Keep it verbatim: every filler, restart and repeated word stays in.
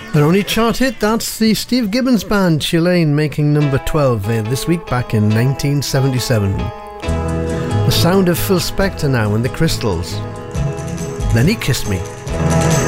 Their only chart hit, that's the Steve Gibbons Band, Chilane, making number twelve uh, this week back in nineteen seventy-seven. The sound of Phil Spector now and the Crystals. Then He Kissed Me.